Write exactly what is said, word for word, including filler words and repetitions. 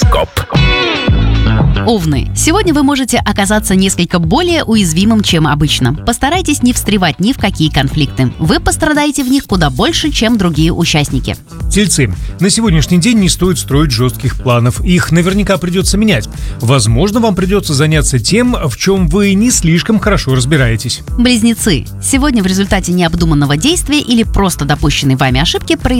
Гороскоп. Овны. Сегодня вы можете оказаться несколько более уязвимым, чем обычно. Постарайтесь не встревать ни в какие конфликты. Вы пострадаете в них куда больше, чем другие участники. Тельцы. На сегодняшний день не стоит строить жестких планов. Их наверняка придется менять. Возможно, вам придется заняться тем, в чем вы не слишком хорошо разбираетесь. Близнецы. Сегодня в результате необдуманного действия или просто допущенной вами ошибки